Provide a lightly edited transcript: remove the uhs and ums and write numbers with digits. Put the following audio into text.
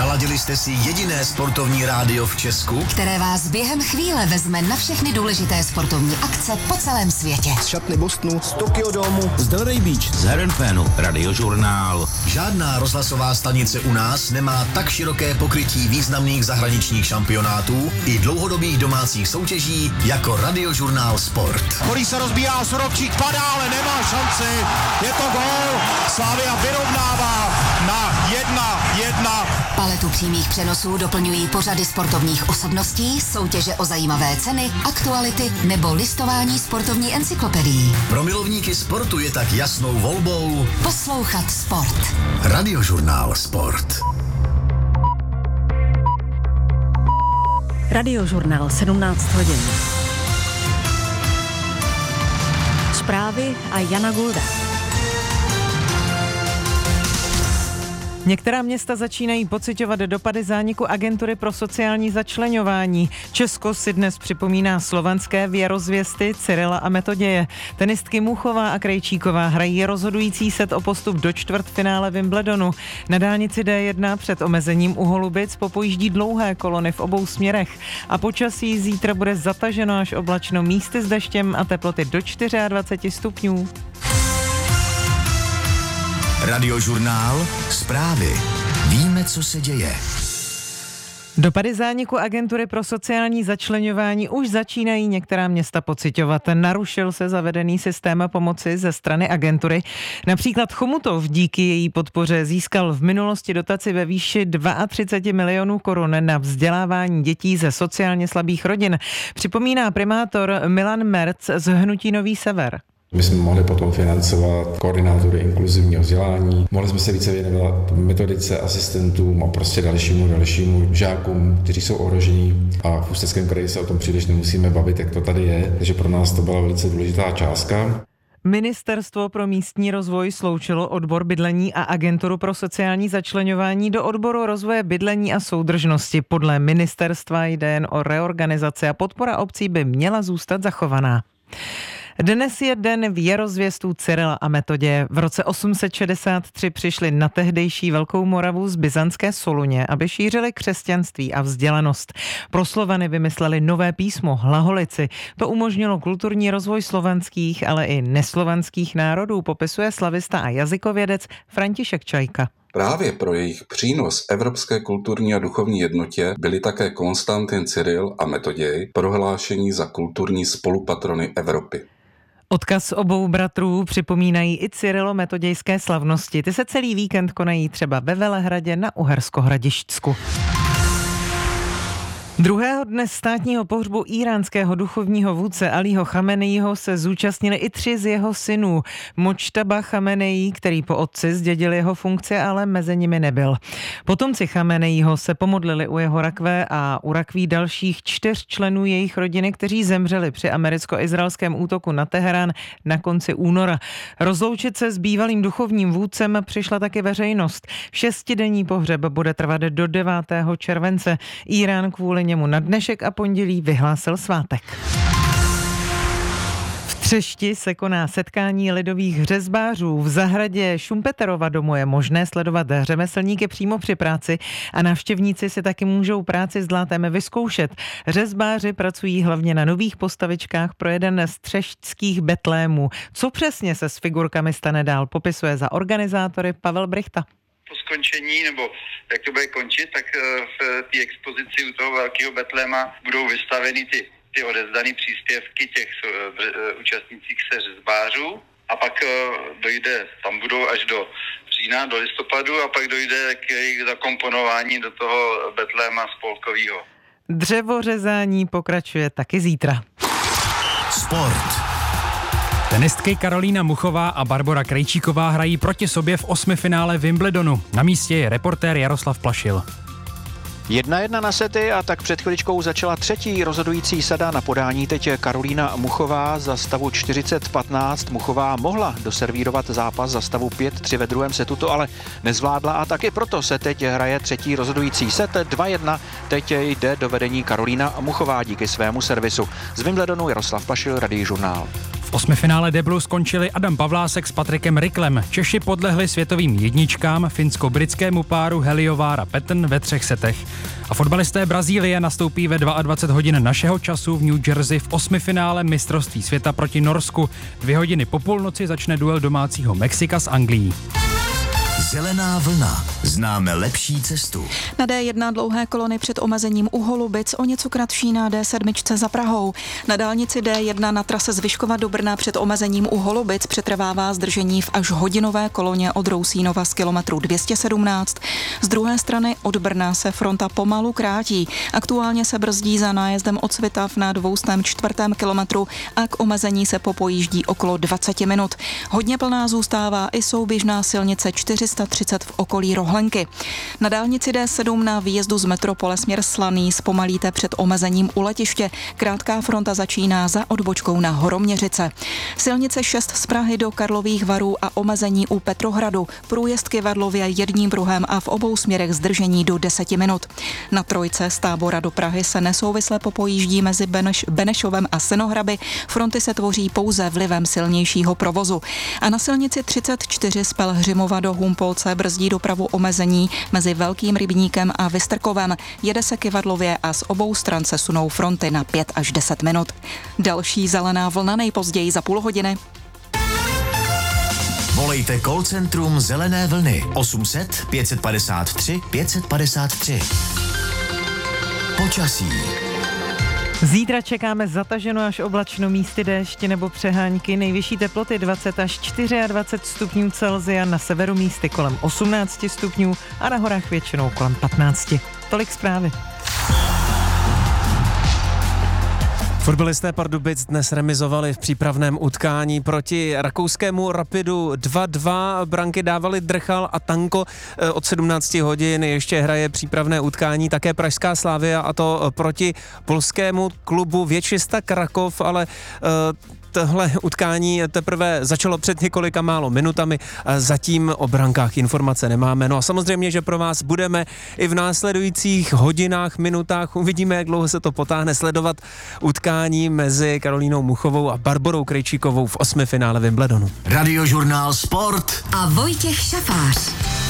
Naladili jste si jediné sportovní rádio v Česku, které vás během chvíle vezme na všechny důležité sportovní akce po celém světě. Z šatny Bostonu, z Tokyo Domu, z Delray Beach, z Herrenfénu, Radiožurnál. Žádná rozhlasová stanice u nás nemá tak široké pokrytí významných zahraničních šampionátů i dlouhodobých domácích soutěží jako Radiožurnál Sport. Který se rozbíjá, Surobčík padá, ale nemá šanci. Je to gól. Slavia vyrovnává na 1-1. Paletu přímých přenosů doplňují pořady sportovních osobností, soutěže o zajímavé ceny, aktuality nebo listování sportovní encyklopedií. Pro milovníky sportu je tak jasnou volbou poslouchat sport. Radiožurnál Sport. Radiožurnál 17 hodin. Zprávy a Jana Gulda. Některá města začínají pociťovat dopady zániku agentury pro sociální začleňování. Česko si dnes připomíná slovanské věrozvěsty Cyrila a Metoděje. Tenistky Muchová a Krejčíková hrají rozhodující set o postup do čtvrtfinále Wimbledonu. Na dálnici D1 před omezením u Holubic popojíždí dlouhé kolony v obou směrech. A počasí zítra bude zataženo až oblačno, místy s deštěm a teploty do 24 stupňů. Radiožurnál Zprávy. Víme, co se děje. Dopady zániku agentury pro sociální začleňování už začínají některá města pociťovat. Narušil se zavedený systém pomoci ze strany agentury. Například Chomutov díky její podpoře získal v minulosti dotaci ve výši 32 milionů korun na vzdělávání dětí ze sociálně slabých rodin. Připomíná primátor Milan Merc z hnutí Nový Sever. My jsme mohli potom financovat koordinátory inkluzivního vzdělání, mohli jsme se více věnovat metodice, asistentům a prostě dalšímu žákům, kteří jsou ohrožení, a v Ústeckém kraji se o tom příliš nemusíme bavit, jak to tady je, takže pro nás to byla velice důležitá částka. Ministerstvo pro místní rozvoj sloučilo odbor bydlení a agenturu pro sociální začleňování do odboru rozvoje bydlení a soudržnosti. Podle ministerstva jde jen o reorganizaci a podpora obcí by měla zůstat zachovaná. Dnes je den věrozvěstů Cyrila a Metoděje. V roce 863 přišli na tehdejší Velkou Moravu z byzantské Soluně, aby šířili křesťanství a vzdělanost. Pro Slovany vymysleli nové písmo, hlaholici. To umožnilo kulturní rozvoj slovanských, ale i neslovanských národů, popisuje slavista a jazykovědec František Čajka. Právě pro jejich přínos evropské kulturní a duchovní jednotě byli také Konstantin Cyril a Metoděj prohlášení za kulturní spolupatrony Evropy. Odkaz obou bratrů připomínají i Cyrilo-metodějské slavnosti. Ty se celý víkend konají třeba ve Velehradě na Uhersko-Hradišťsku. Druhého dne státního pohřbu íránského duchovního vůdce Alího Chameneího se zúčastnili i 3 z jeho synů. Močtaba Chameneí, který po otci zdědil jeho funkci, ale mezi nimi nebyl. Potomci Chameneího se pomodlili u jeho rakve a u rakví dalších 4 členů jejich rodiny, kteří zemřeli při americko-izraelském útoku na Teherán na konci února. Rozloučit se s bývalým duchovním vůdcem přišla taky veřejnost. 6denní pohřeb bude trvat do 9. července. Írán kvůli němu na dnešek a pondělí vyhlásil svátek. V Třešti se koná setkání lidových řezbářů. V zahradě Šumpeterova domu je možné sledovat řemeslníky přímo při práci a návštěvníci si taky můžou práci s dlátem vyzkoušet. Řezbáři pracují hlavně na nových postavičkách pro jeden z třešťských betlémů. Co přesně se s figurkami stane dál, popisuje za organizátory Pavel Brichta. Po skončení, nebo jak to bude končit, tak v té expozici u toho velkého betléma budou vystaveny ty odevzdané příspěvky těch účastnících se řezbářů a pak tam budou až do října, do listopadu a pak dojde k jejich zakomponování do toho betléma spolkového. Dřevořezání pokračuje taky zítra. Sport. Tenistky Karolína Muchová a Barbora Krejčíková hrají proti sobě v 8finále Wimbledonu. Na místě je reportér Jaroslav Plašil. 1-1 na sety a tak před chviličkou začala třetí rozhodující sada. Na podání teď Karolína Muchová za stavu 40-15. Muchová mohla doservírovat zápas za stavu 5-3 ve druhém setu, to ale nezvládla a taky proto se teď hraje třetí rozhodující set 2-1. Teď jde do vedení Karolína Muchová díky svému servisu. Z Wimbledonu Jaroslav Plašil, Radiožurnál. V V osmifinále deblu skončili Adam Pavlásek s Patrikem Ryklem. Češi podlehli světovým jedničkám, finsko-britskému páru Heliovara Patton ve 3 setech. A fotbalisté Brazílie nastoupí ve 22 hodin našeho času v New Jersey v osmifinále mistrovství světa proti Norsku. 2 hodiny po půlnoci začne duel domácího Mexika s Anglií. Zelená vlna. Známe lepší cestu. Na D1 dlouhé kolony před omezením u Holubic, o něco kratší na D7 za Prahou. Na dálnici D1 na trase z Vyškova do Brna před omezením u Holubic přetrvává zdržení v až hodinové koloně od Rousínova z kilometru 217. Z druhé strany od Brna se fronta pomalu krátí. Aktuálně se brzdí za nájezdem od Svitav na 204. kilometru a k omezení se popojíždí okolo 20 minut. Hodně plná zůstává i souběžná silnice 430 v okolí Rohlenky. Na dálnici D7 na výjezdu z metropole směr Slaný zpomalíte před omezením u letiště. Krátká fronta začíná za odbočkou na Horoměřice. Silnice 6 z Prahy do Karlových Varů a omezení u Petrohradu. Průjezd Kyvadlově jedním pruhem a v obou směrech zdržení do 10 minut. Na trojce z Tábora do Prahy se nesouvisle popojíždí mezi Benešovem a Senohraby. Fronty se tvoří pouze vlivem silnějšího provozu. A na silnici 34 z Pelhřimova do Humpolce brzdí dopravu omezení mezi Velkým Rybníkem a Vystrkovem. Jede se Kyvadlově a z obou stran se sunou fronty na 5 až 10 minut. Další zelená vlna nejpozději za půl hodiny. Volejte call centrum Zelené vlny 800 553 553. Počasí. Zítra čekáme zataženo až oblačno, místy déšť nebo přehánky, nejvyšší teploty 20 až 24 stupňů Celsia, na severu místy kolem 18 stupňů a na horách většinou kolem 15. Tolik zprávy. Fotbalisté Pardubic dnes remizovali v přípravném utkání proti rakouskému Rapidu 2-2. Branky dávali Drchal a Tanko. Od 17 hodin ještě hraje přípravné utkání také pražská Slavia, a to proti polskému klubu Věčista Krakov, ale tohle utkání teprve začalo před několika málo minutami. Zatím o brankách informace nemáme. No a samozřejmě, že pro vás budeme i v následujících hodinách, minutách, uvidíme, jak dlouho se to potáhne, sledovat utkání mezi Karolínou Muchovou a Barborou Krejčíkovou v osmifinále Wimbledonu. Radiožurnál Sport a Vojtěch Šafář.